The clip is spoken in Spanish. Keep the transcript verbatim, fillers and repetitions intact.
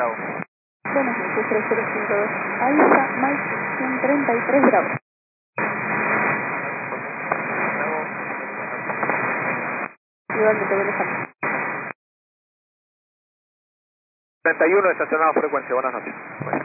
Bravo. Buenas noches, tres cero cinco dos. Ahí está Mike ciento treinta y tres Bravo. Igualmente, buenas noches. treinta y uno, estacionado frecuencia, buenas noches. Bueno.